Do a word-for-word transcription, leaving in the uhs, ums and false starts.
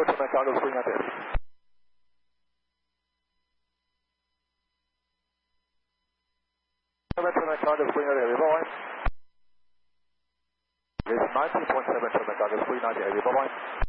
seven to Chicago, swing out there. seven to Chicago, swing out there, bye-bye. This is nineteen point seven to Chicago, swing out there, bye-bye.